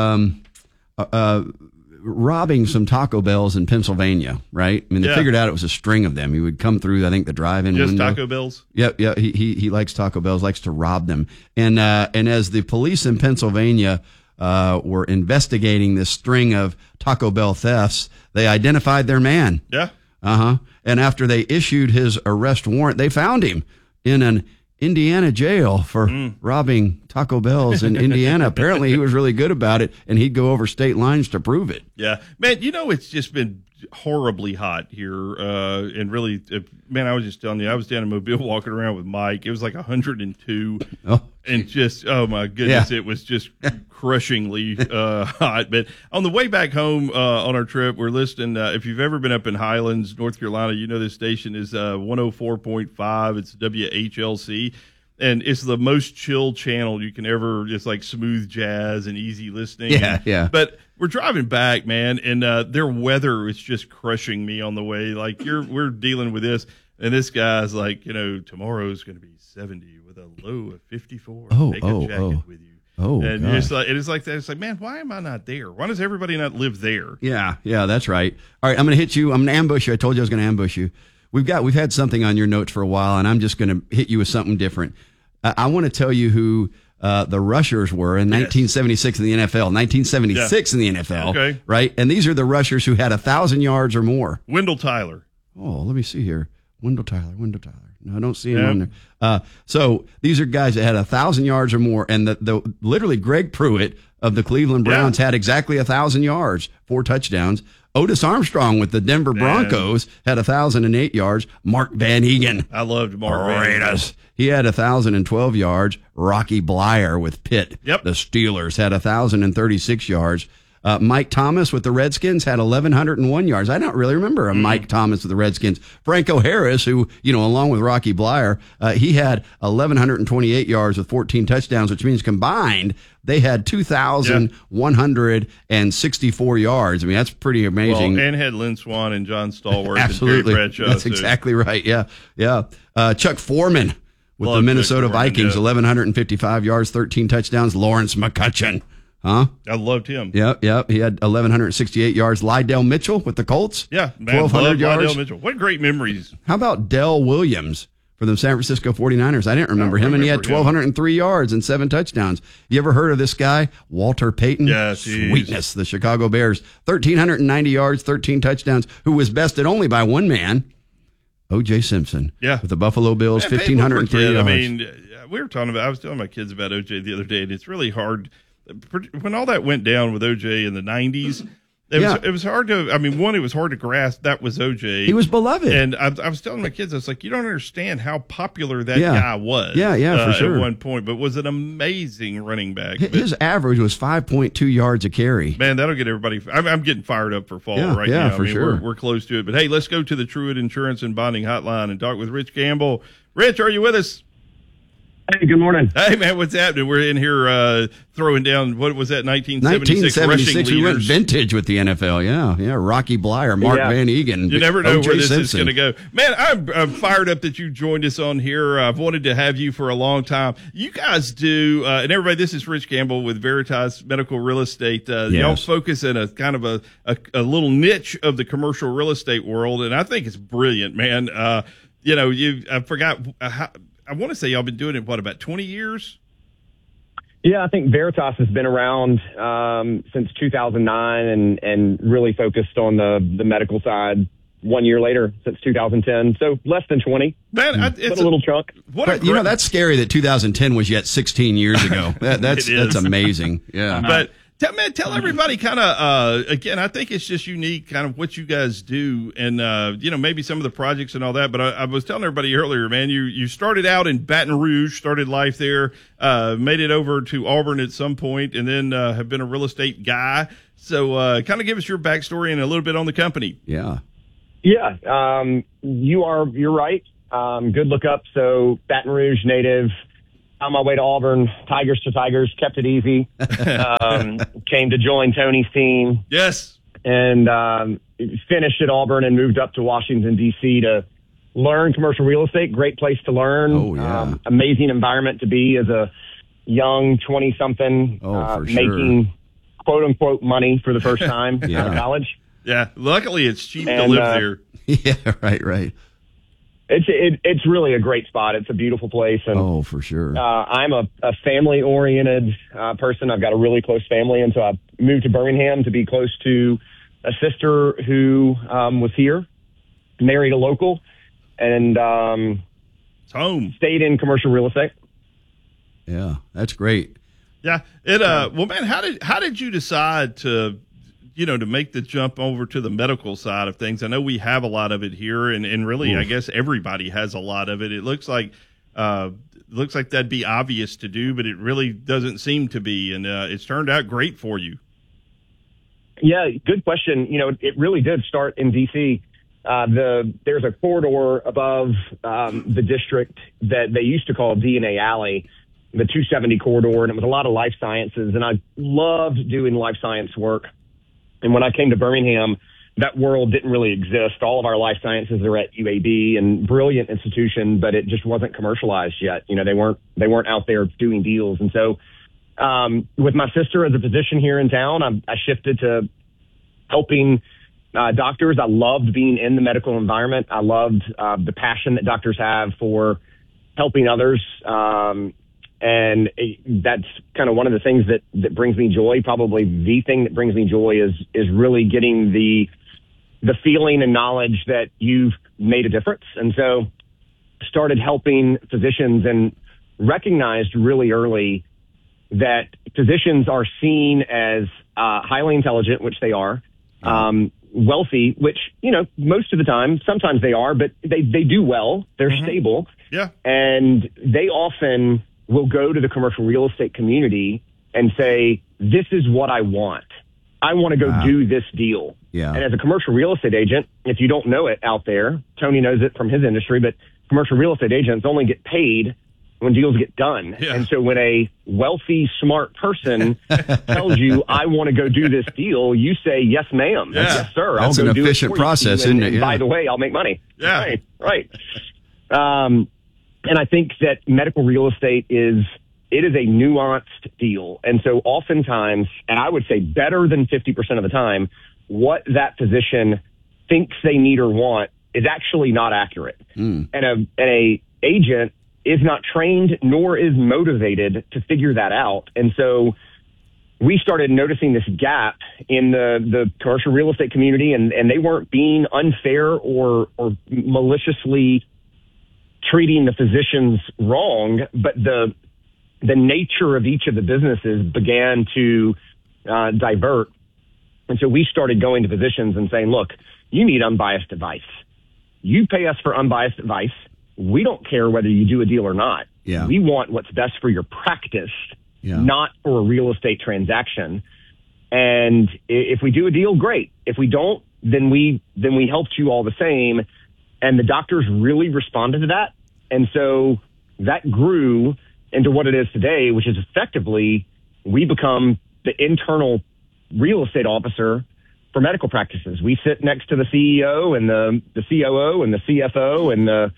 S23: robbing some Taco Bells in Pennsylvania, right? I mean, they figured out it was a string of them. He would come through, I think, the drive-in window.
S19: Just Taco Bells?
S23: Yep. He likes Taco Bells, likes to rob them. And as the police in Pennsylvania were investigating this string of Taco Bell thefts, they identified their man.
S19: Yeah.
S23: And after they issued his arrest warrant, they found him in an Indiana jail for robbing Taco Bells in Indiana. Apparently, he was really good about it, and he'd go over state lines to prove it.
S19: Yeah. Man, it's just been horribly hot here. And really, man, I was just telling you, I was down in Mobile walking around with Mike. It was like 102.
S23: Oh.
S19: And just, oh my goodness, It was just crushingly hot. But on the way back home on our trip, we're listening. If you've ever been up in Highlands, North Carolina, this station is 104.5. It's WHLC. And it's the most chill channel you can ever, just like smooth jazz and easy listening.
S23: Yeah.
S19: But we're driving back, man, and their weather is just crushing me on the way. Like we're dealing with this, and this guy's like, tomorrow's going to be 70 with a low of 54. Take a jacket with you.
S23: Oh,
S19: and
S23: gosh.
S19: it's like that. It's like, man, why am I not there? Why does everybody not live there?
S23: Yeah, that's right. All right, I'm going to hit you. I'm going to ambush you. I told you I was going to ambush you. We've had something on your notes for a while, and I'm just going to hit you with something different. I want to tell you who the rushers were in 1976 in the NFL, 1976 in the NFL. Okay. Right? And these are the rushers who had 1,000 yards or more.
S19: Wendell Tyler.
S23: Oh, let me see here. Wendell Tyler. No, I don't see him on there. So these are guys that had 1,000 yards or more, and the literally Greg Pruitt of the Cleveland Browns had exactly 1,000 yards, 4 touchdowns. Otis Armstrong with the Denver Broncos had 1,008 yards. Mark Van Egan.
S19: I loved Mark Van Egan.
S23: He had 1,012 yards. Rocky Blyer with Pitt.
S19: Yep.
S23: The Steelers had 1,036 yards. Mike Thomas with the Redskins had 1,101 yards. I don't really remember a Mike Thomas with the Redskins. Franco Harris, who, along with Rocky Blyer, he had 1,128 yards with 14 touchdowns, which means combined they had 2,164 yards. I mean, that's pretty amazing.
S19: Well, and had Lynn Swann and John Stallworth
S23: Absolutely.
S19: and Terry Bradshaw.
S23: That's exactly right. Yeah. Chuck Foreman with the Minnesota Vikings, 1,155 yards, 13 touchdowns. Lawrence McCutcheon. Huh?
S19: I loved him.
S23: Yep. He had 1,168 yards. Lydell Mitchell with the Colts.
S19: Yeah, man,
S23: 1,200 yards.
S19: Lydell Mitchell. What great memories.
S23: How about Dell Williams for the San Francisco 49ers? I didn't remember him, and he had 1,203 yards and 7 touchdowns. You ever heard of this guy, Walter Payton?
S19: Yeah,
S23: Sweetness, the Chicago Bears. 1,390 yards, 13 touchdowns, who was bested only by one man, O.J. Simpson.
S19: Yeah.
S23: With the Buffalo Bills, 1,503 yards.
S19: I mean, I was telling my kids about O.J. the other day, and it's really hard. When all that went down with O.J. in the 90s, it was hard to, it was hard to grasp that was O.J.
S23: He was beloved.
S19: And I was telling my kids, I was like, you don't understand how popular that guy was.
S23: Yeah, for sure.
S19: At one point, but was an amazing running back.
S23: His average was 5.2 yards a carry.
S19: Man, that'll get everybody, I'm getting fired up for fall right now.
S23: For sure.
S19: We're close to it. But hey, let's go to the Truett Insurance and Bonding Hotline and talk with Rich Campbell. Rich, are you with us?
S1: Hey, good morning.
S19: Hey, man, what's happening? We're in here throwing down, what was that, 1976 rushing
S23: we went
S19: leaders.
S23: Vintage with the NFL, yeah. Rocky Blyer, Mark Van Egan.
S19: You never know
S23: O.J.
S19: where this is
S23: Simpson.
S19: going to go. Man, I'm fired up that you joined us on here. I've wanted to have you for a long time. You guys do, and everybody, this is Rich Campbell with Veritas Medical Real Estate. Y'all focus in a kind of a little niche of the commercial real estate world, and I think it's brilliant, man. I forgot. I want to say y'all been doing it, about 20 years?
S1: Yeah, I think Veritas has been around since 2009 and really focused on the medical side 1 year later, since 2010. So less than 20.
S19: Man,
S1: it's a little chunk.
S23: But, that's scary that 2010 was yet 16 years ago. That's amazing. Yeah.
S19: But tell everybody kind of, again, I think it's just unique kind of what you guys do and, maybe some of the projects and all that. But I was telling everybody earlier, man, you started out in Baton Rouge, started life there, made it over to Auburn at some point, and then have been a real estate guy. So kind of give us your backstory and a little bit on the company.
S23: Yeah.
S1: Yeah. You're right. Good look up. So Baton Rouge native. On my way to Auburn, Tigers to Tigers, kept it easy. Came to join Tony's team.
S19: Yes.
S1: And finished at Auburn and moved up to Washington, D.C. to learn commercial real estate. Great place to learn.
S23: Oh, yeah.
S1: Amazing environment to be as a young 20-something making quote-unquote money for the first time out of college.
S19: Yeah. Luckily, it's cheap to live there.
S23: Yeah, right.
S1: It's really a great spot. It's a beautiful place. And,
S23: for sure.
S1: I'm a family-oriented person. I've got a really close family, and so I moved to Birmingham to be close to a sister who was here, married a local, and
S19: home.
S1: Stayed in commercial real estate.
S23: Yeah, that's great.
S19: Yeah. Well, man, how did you decide to make the jump over to the medical side of things? I know we have a lot of it here, and really, I guess everybody has a lot of it. It looks like that'd be obvious to do, but it really doesn't seem to be, and it's turned out great for you.
S1: Yeah, good question. It really did start in D.C. There's a corridor above the district that they used to call DNA Alley, the 270 corridor, and it was a lot of life sciences, and I loved doing life science work. And when I came to Birmingham, that world didn't really exist. All of our life sciences are at UAB, and brilliant institution, but it just wasn't commercialized yet. They weren't out there doing deals. And so, with my sister as a physician here in town, I shifted to helping doctors. I loved being in the medical environment. I loved the passion that doctors have for helping others. And that's kind of one of the things that brings me joy. Probably the thing that brings me joy is really getting the feeling and knowledge that you've made a difference. And so started helping physicians and recognized really early that physicians are seen as highly intelligent, which they are, wealthy, which, most of the time, sometimes they are, but they do well. They're stable.
S19: Yeah.
S1: And they often will go to the commercial real estate community and say, this is what I want. I want to go do this deal.
S23: Yeah.
S1: And as a commercial real estate agent, if you don't know it out there, Tony knows it from his industry, but commercial real estate agents only get paid when deals get done. Yeah. And so when a wealthy, smart person tells you, I want to go do this deal, you say, yes, ma'am.
S23: Yeah.
S1: Yes, sir.
S23: That's
S1: I'll go
S23: an
S1: do
S23: efficient
S1: it for
S23: process,
S1: you.
S23: isn't it?
S1: And
S23: Yeah.
S1: by the way, I'll make money.
S19: Yeah.
S1: Right. And I think that medical real estate is a nuanced deal. And so oftentimes, and I would say better than 50% of the time, what that physician thinks they need or want is actually not accurate. And a agent is not trained nor is motivated to figure that out. And so we started noticing this gap in the commercial real estate community, and they weren't being unfair or maliciously treating the physicians wrong, but the nature of each of the businesses began to divert. And so we started going to physicians and saying, look, you need unbiased advice. You pay us for unbiased advice. We don't care whether you do a deal or not.
S23: Yeah.
S1: We want what's best for your practice, not for a real estate transaction. And if we do a deal, great. If we don't, then we helped you all the same. And the doctors really responded to that. And so that grew into what it is today, which is effectively we become the internal real estate officer for medical practices. We sit next to the CEO and the COO and the CFO and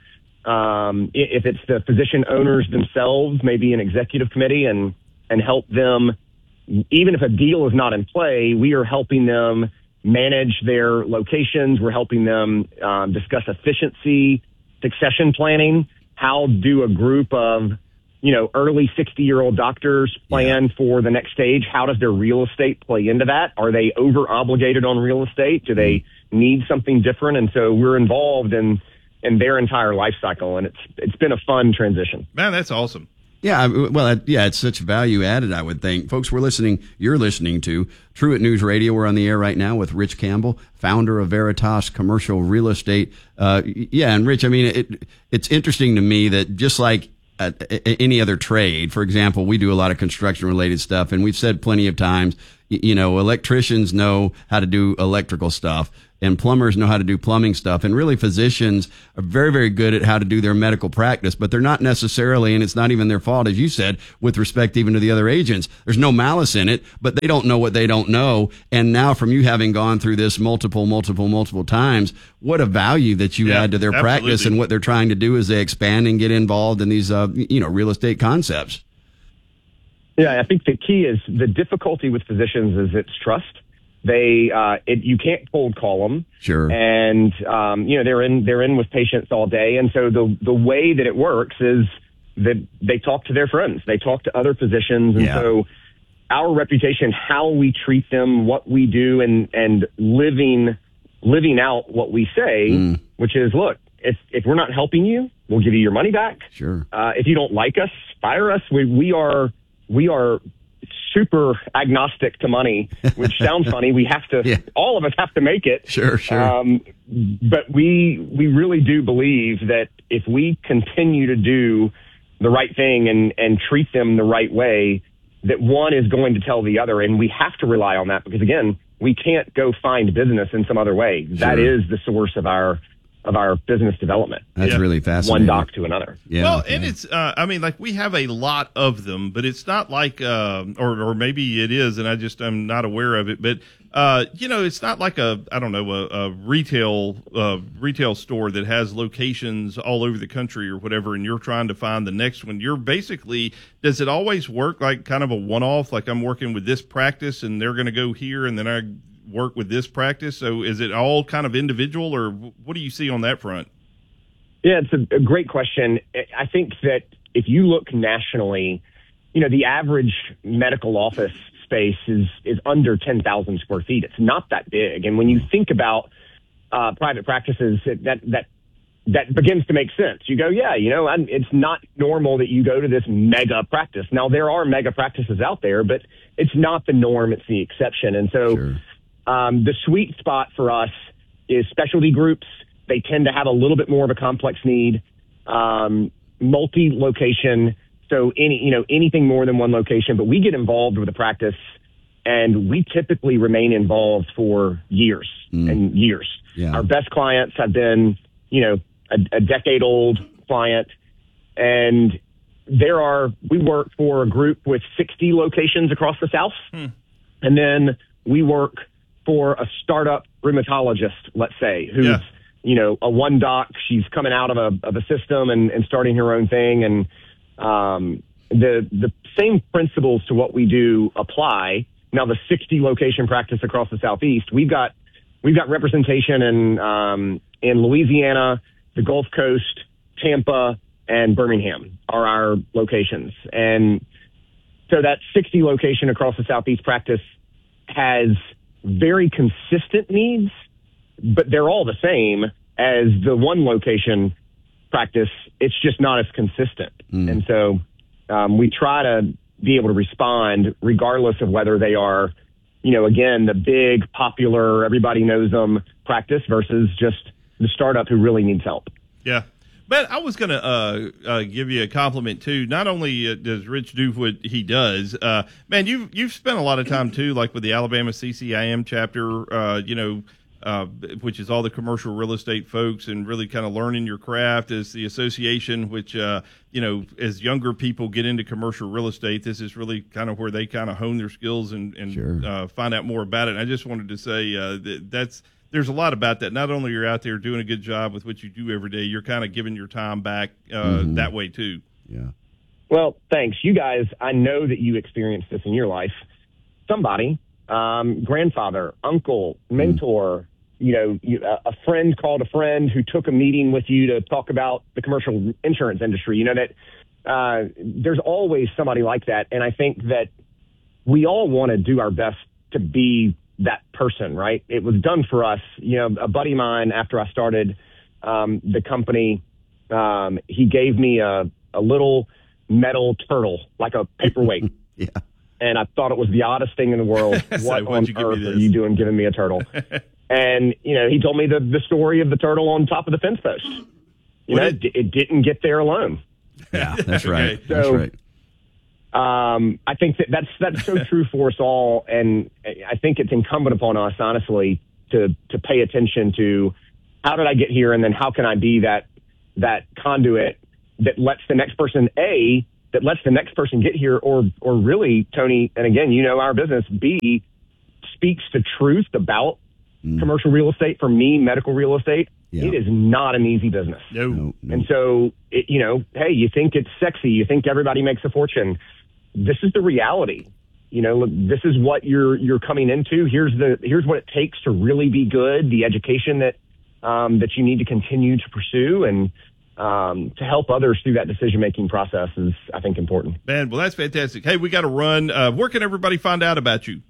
S1: if it's the physician owners themselves, maybe an executive committee, and help them. Even if a deal is not in play, we are helping them manage their locations. We're helping them discuss efficiency succession planning. How do a group of, early 60-year-old doctors plan for the next stage? How does their real estate play into that? Are they over obligated on real estate? Do they need something different? And so we're involved in their entire life cycle, and it's been a fun transition.
S19: Man, that's awesome.
S23: Yeah, well, it's such value added, I would think. Folks, you're listening to Truett News Radio. We're on the air right now with Rich Campbell, founder of Veritas Commercial Real Estate. And Rich, I mean, it's interesting to me that just like any other trade, for example, we do a lot of construction related stuff, and we've said plenty of times, electricians know how to do electrical stuff, and plumbers know how to do plumbing stuff. And really, physicians are very, very good at how to do their medical practice, but they're not necessarily, and it's not even their fault, as you said, with respect even to the other agents. There's no malice in it, but they don't know what they don't know. And now, from you having gone through this multiple times, what a value that you add to their practice and what they're trying to do as they expand and get involved in these, real estate concepts.
S1: Yeah, I think the key is the difficulty with physicians is it's trust. You can't cold call them.
S23: Sure.
S1: And, they're in with patients all day. And so the way that it works is that they talk to their friends. They talk to other physicians. And so our reputation, how we treat them, what we do, and living out what we say, which is, look, if we're not helping you, we'll give you your money back.
S23: Sure.
S1: If you don't like us, fire us. We are super agnostic to money, which sounds funny. We have to, all of us have to make it.
S23: Sure.
S1: But we really do believe that if we continue to do the right thing and treat them the right way, that one is going to tell the other. And we have to rely on that because, again, we can't go find business in some other way. Sure. That is the source of our business development.
S23: That's really fascinating.
S1: One doc to another.
S23: Yeah.
S19: Well, and it's, we have a lot of them, but it's not like, or maybe it is, and I'm not aware of it, but, it's not like a retail store that has locations all over the country or whatever, and you're trying to find the next one. You're basically, does it always work like kind of a one-off, like I'm working with this practice and they're going to go here and then I work with this practice? So is it all kind of individual, or what do you see on that front?
S1: Yeah, it's a great question. I think that if you look nationally, the average medical office space is under 10,000 square feet. It's not that big. And when you think about private practices, that begins to make sense. You go, it's not normal that you go to this mega practice. Now, there are mega practices out there, but it's not the norm. It's the exception. And so the sweet spot for us is specialty groups. They tend to have a little bit more of a complex need, multi-location. So anything more than one location, but we get involved with the practice and we typically remain involved for years and years.
S23: Yeah.
S1: Our best clients have been, a decade old client, and we work for a group with 60 locations across the South. And then we work for a startup rheumatologist, let's say, who's, a one doc. She's coming out of a system and starting her own thing. And, the same principles to what we do apply. Now, the 60 location practice across the Southeast, we've got representation in Louisiana, the Gulf Coast, Tampa, and Birmingham are our locations. And so that 60 location across the Southeast practice has very consistent needs, but they're all the same as the one location practice. It's just not as consistent. And so we try to be able to respond regardless of whether they are, again, the big, popular, everybody knows them practice versus just the startup who really needs help.
S19: Yeah. But I was going to give you a compliment, too. Not only does Rich do what he does, man, you've spent a lot of time, too, like with the Alabama CCIM chapter, which is all the commercial real estate folks, and really kind of learning your craft as the association, which, as younger people get into commercial real estate, this is really kind of where they kind of hone their skills and find out more about it. And I just wanted to say there's a lot about that. Not only you're out there doing a good job with what you do every day, you're kind of giving your time back that way, too.
S23: Yeah.
S1: Well, thanks. You guys, I know that you experienced this in your life. Somebody, grandfather, uncle, mentor, a friend called a friend who took a meeting with you to talk about the commercial insurance industry. That there's always somebody like that. And I think that we all want to do our best to be that person, right? It was done for us. A buddy of mine, after I started the company, he gave me a little metal turtle, like a paperweight.
S23: Yeah.
S1: And I thought it was the oddest thing in the world. What on earth are you doing giving me a turtle? And, he told me the story of the turtle on top of the fence post. It didn't get there alone.
S23: Yeah, that's right.
S1: So,
S23: that's right.
S1: I think that's so true for us all. And I think it's incumbent upon us, honestly, to pay attention to how did I get here? And then how can I be that conduit that lets the next person, that lets the next person get here, or really, Tony, and again, our business, B, speaks the truth about commercial real estate. For me, medical real estate, it is not an easy business.
S19: No.
S1: And so, hey, you think it's sexy, you think everybody makes a fortune. This is the reality. Look, this is what you're coming into. Here's what it takes to really be good. The education that you need to continue to pursue, and to help others through that decision-making process is, I think, important.
S19: Man, well, that's fantastic. Hey, we got to run. Where can everybody find out about you?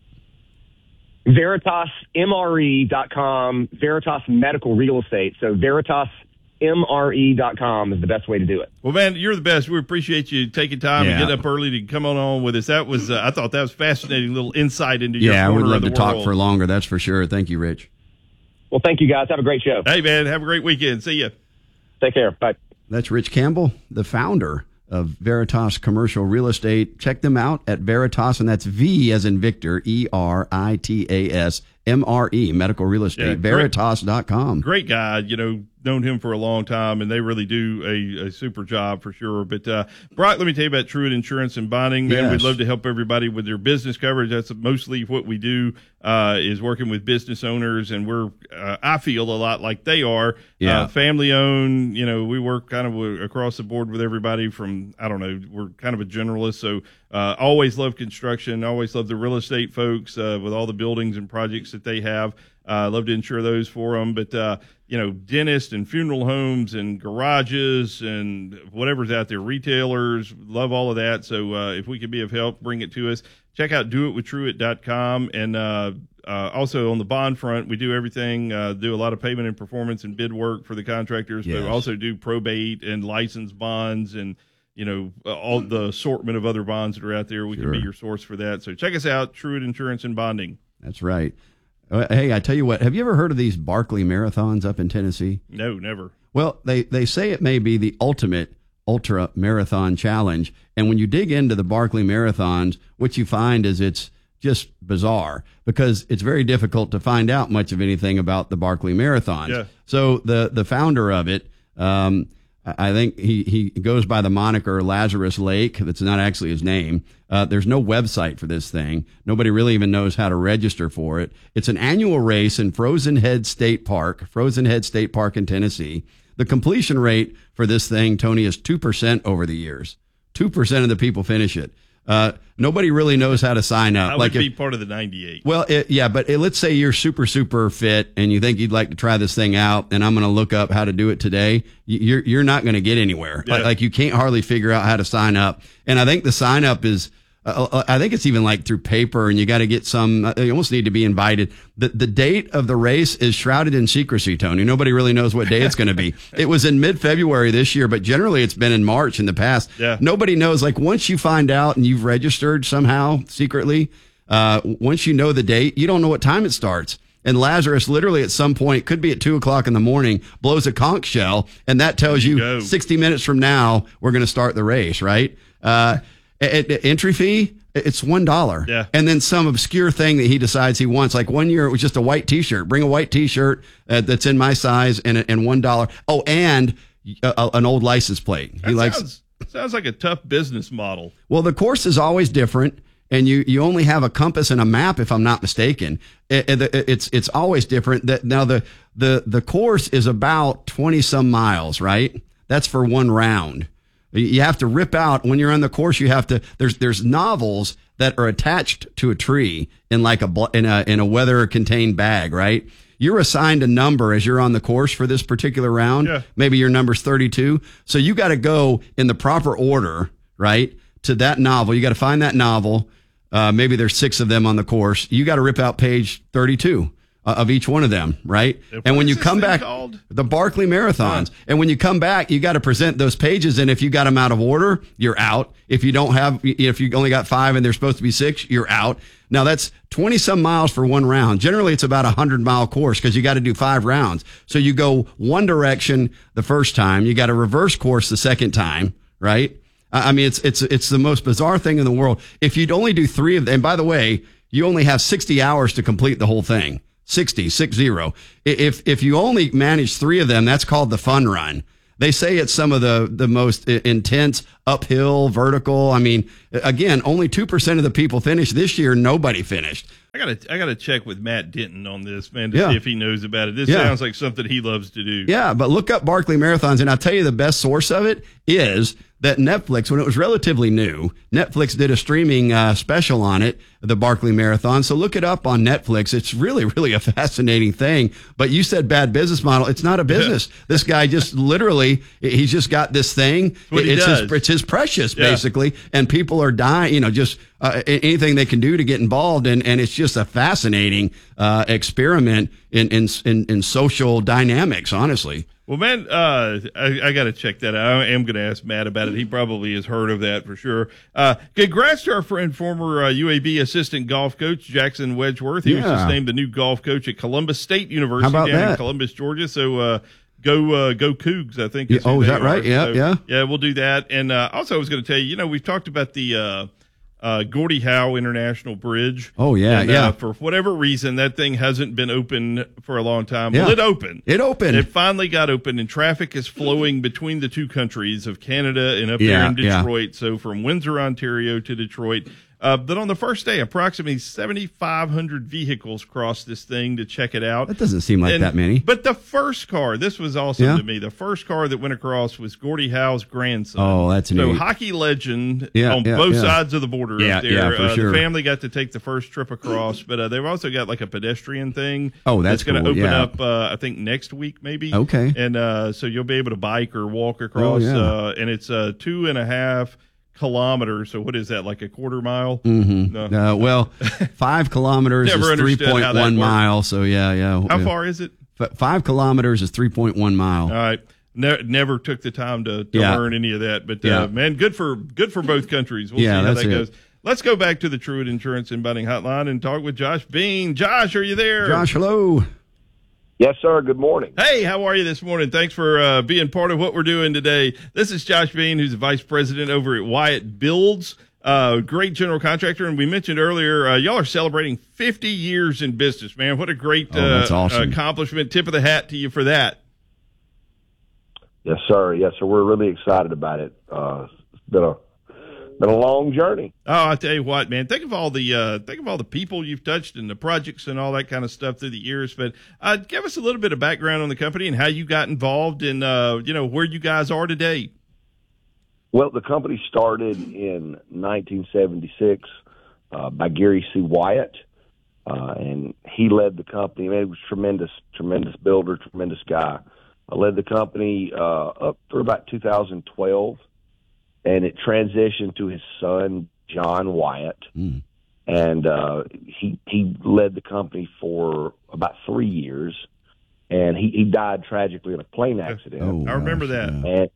S1: VeritasMRE.com, Veritas Medical Real Estate. So VeritasMRE.com is the best way to do it.
S19: Well, man, you're the best. We appreciate you taking time and getting up early to come on with us. That was, I thought that was fascinating little insight into your corner
S23: I would love
S19: of
S23: to
S19: the
S23: talk
S19: world.
S23: for longer. That's for sure. Thank you, Rich.
S1: Well, thank you, guys. Have a great show.
S19: Hey, man, have a great weekend. See you.
S1: Take care. Bye.
S23: That's Rich Campbell, the founder of Veritas Commercial Real Estate. Check them out at Veritas, and that's V as in Victor, ERITAS, MRE, Medical Real Estate,
S19: Yeah,
S23: Veritas.com.
S19: Great guy, known him for a long time, and they really do a super job for sure. But Brock, let me tell you about Truett Insurance and Bonding. Man,
S23: Yes.
S19: we'd love to help everybody with their business coverage. That's mostly what we do, is working with business owners, and we're I feel a lot like they are. Family owned. We work kind of across the board with everybody from, I don't know, we're kind of a generalist. So always love construction, always love the real estate folks with all the buildings and projects that they have. Love to insure those for them. But, dentists and funeral homes and garages and whatever's out there, retailers, love all of that. So if we can be of help, bring it to us. Check out doitwithtruett.com. And also on the bond front, we do everything, do a lot of payment and performance and bid work for the contractors, but also do probate and license bonds and, all the assortment of other bonds that are out there. We can be your source for that. So check us out, Truett Insurance and Bonding.
S23: That's right. Hey, I tell you what, have you ever heard of these Barkley Marathons up in Tennessee?
S19: No, never.
S23: Well, they say it may be the ultimate ultra marathon challenge. And when you dig into the Barkley Marathons, what you find is it's just bizarre because it's very difficult to find out much of anything about the Barkley Marathons.
S19: Yeah.
S23: So the founder of it, I think he goes by the moniker Lazarus Lake. That's not actually his name. There's no website for this thing. Nobody really even knows how to register for it. It's an annual race in Frozen Head State Park in Tennessee. The completion rate for this thing, Tony, is 2% over the years. 2% of the people finish it. Nobody really knows how to sign up.
S19: I would be part of the 98.
S23: Well, but let's say you're super, super fit and you think you'd like to try this thing out, and I'm going to look up how to do it today. You're not going to get anywhere.
S19: Yeah.
S23: Like you can't hardly figure out how to sign up. And I think the sign up is, I think it's even like through paper, and you got to get you almost need to be invited. The date of the race is shrouded in secrecy, Tony. Nobody really knows what day it's going to be. It was in mid-February this year, but generally it's been in March in the past.
S19: Yeah.
S23: Nobody knows. Like once you find out and you've registered somehow secretly, once you know the date, you don't know what time it starts. And Lazarus literally at some point, could be at 2:00 in the morning, blows a conch shell, and that tells you 60 minutes from now, we're going to start the race, right? Entry fee, it's $1.
S19: Yeah.
S23: And then some obscure thing that he decides he wants. Like one year, it was just a white T-shirt. Bring a white T-shirt that's in my size and $1. Oh, and an old license plate.
S19: Sounds like a tough business model.
S23: Well, the course is always different, and you only have a compass and a map, if I'm not mistaken. It's always different. Now the course is about 20 some miles, right? That's for one round. You have to rip out when you're on the course. You have to. There's novels that are attached to a tree in like in a weather contained bag, right? You're assigned a number as you're on the course for this particular round.
S19: Yeah.
S23: Maybe your number's 32. So you got to go in the proper order, right, to that novel. You got to find that novel. Maybe there's 6 of them on the course. You got to rip out page 32 of each one of them, right? And when you come back, the Barkley Marathons. And when you come back, you got to present those pages. And if you got them out of order, you're out. If you only got 5 and there's supposed to be 6, you're out. Now that's 20 some miles for one round. Generally, it's about 100-mile course because you got to do 5 rounds. So you go one direction the first time. You got a reverse course the second time, right? I mean, it's the most bizarre thing in the world. If you'd only do 3 of them, and by the way, you only have 60 hours to complete the whole thing. 60. If you only manage 3 of them, that's called the fun run. They say it's some of the most intense uphill, vertical. I mean, again, only 2% of the people finished this year. Nobody finished.
S19: I gotta check with Matt Denton on this, man, to see if he knows about it. This sounds like something he loves to do.
S23: Yeah, but look up Barkley Marathons, and I'll tell you the best source of it is that Netflix, when it was relatively new, Netflix did a streaming special on it, the Barkley Marathon. So look it up on Netflix. It's really, really a fascinating thing. But you said bad business model. It's not a business. This guy just literally, he's just got this thing. It's his precious, basically. And people are dying, just anything they can do to get involved. And it's just a fascinating experiment in social dynamics, honestly.
S19: Well, man, I got to check that out. I am going to ask Matt about it. He probably has heard of that for sure. Congrats to our friend, former UAB assistant golf coach, Jackson Wedgeworth. He was just named the new golf coach at Columbus State University down in Columbus, Georgia. So go Cougs, I think.
S23: Is that right? Yeah,
S19: Yeah, we'll do that. And also I was going to tell you, we've talked about the Gordie Howe International Bridge.
S23: Oh, yeah,
S19: and, for whatever reason, that thing hasn't been open for a long time. Well, it opened. It finally got open, and traffic is flowing between the two countries of Canada and up there in Detroit. So from Windsor, Ontario to Detroit. But on the first day, approximately 7,500 vehicles crossed this thing to check it out.
S23: That doesn't seem like that many.
S19: But the first car, this was awesome to me. The first car that went across was Gordie Howe's grandson.
S23: Oh, that's neat.
S19: So hockey legend on both sides of the border up there.
S23: Yeah, for sure.
S19: The family got to take the first trip across, but they've also got like a pedestrian thing.
S23: Oh, that's
S19: going to
S23: cool.
S19: open up, I think, next week maybe.
S23: Okay.
S19: And so you'll be able to bike or walk across. And it's 2.5 kilometers. So what is that, like a quarter mile?
S23: Mm-hmm.
S19: No.
S23: Well, 5 kilometers is 3.1 miles. So yeah.
S19: How far is it?
S23: 5 kilometers is 3.1 mile.
S19: All right. Never took the time to learn any of that, but man, good for both countries. We'll see how that goes. Let's go back to the Truett Insurance Inbounding Hotline and talk with Josh Bean. Josh, are you there?
S23: Josh, hello.
S2: Yes, sir. Good morning.
S19: Hey, how are you this morning? Thanks for being part of what we're doing today. This is Josh Bean, who's the vice president over at Wyatt Builds. Great general contractor. And we mentioned earlier, y'all are celebrating 50 years in business, man. What a great
S23: that's awesome.
S19: accomplishment. Tip of the hat to you for that.
S2: Yes, sir. We're really excited about it. It's been a long journey.
S19: Oh, I tell you what, man. Think of all the people you've touched and the projects and all that kind of stuff through the years. But give us a little bit of background on the company and how you got involved and where you guys are today.
S2: Well, the company started in 1976 by Gary C. Wyatt, and he led the company. Man, he was tremendous builder, tremendous guy. I led the company up through about 2012. And it transitioned to his son, John Wyatt. And he led the company for about 3 years. And he died tragically in a plane accident.
S19: I remember that.
S2: And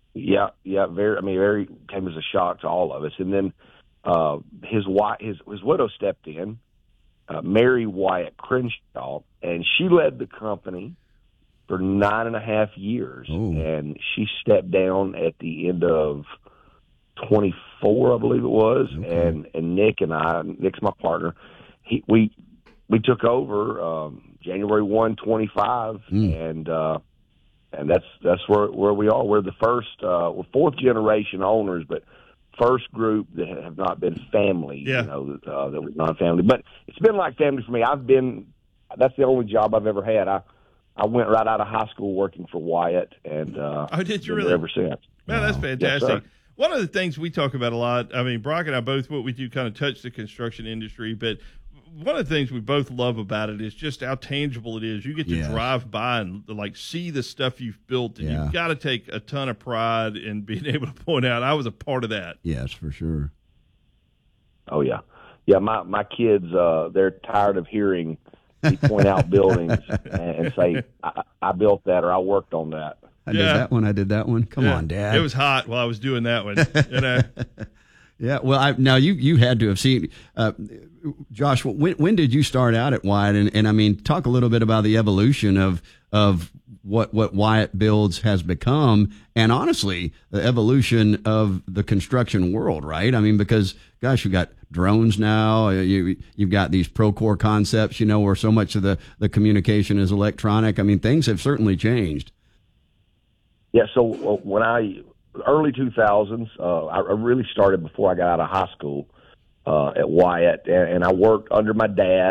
S2: very came as a shock to all of us. And then his widow stepped in, Mary Wyatt Crenshaw, and she led the company for 9.5 years. And she stepped down at the end of 24, I believe it was. Okay. And Nick's my partner. We took over January 1, 25, and that's where we are. We're the first, we're fourth generation owners, but first group that have not been family.
S19: Yeah.
S2: That was non-family, but it's been like family for me. That's the only job I've ever had. I went right out of high school working for Wyatt, and
S19: did you really?
S2: Ever since.
S19: Man, that's fantastic.
S2: Yes,
S19: One of the things we talk about a lot, I mean, Brock and I both, what we do kind of touch the construction industry, but one of the things we both love about it is just how tangible it is. You get to drive by and like see the stuff you've built, and you've got to take a ton of pride in being able to point out, I was a part of that.
S23: Yes, for sure.
S2: Oh, yeah. Yeah, my kids, they're tired of hearing me point out buildings and say, I built that or I worked on that.
S23: I did that one. I did that one. Come on, Dad.
S19: It was hot while I was doing that one. You know?
S23: Yeah. Well, now you had to have seen, Josh. When did you start out at Wyatt? And I mean, talk a little bit about the evolution of what Wyatt Builds has become, and honestly, the evolution of the construction world. Right. I mean, because gosh, you've got drones now. You've got these Procore concepts. You know, where so much of the communication is electronic. I mean, things have certainly changed.
S2: Yeah, so when early 2000s, I really started before I got out of high school at Wyatt, and I worked under my dad.